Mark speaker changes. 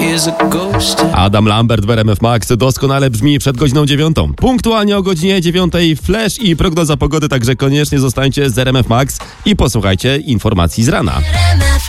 Speaker 1: Adam Lambert w RMF Max doskonale brzmi przed godziną 9. Punktualnie o godzinie 9 flash i prognoza pogody, także koniecznie zostańcie z RMF Max i posłuchajcie informacji z rana.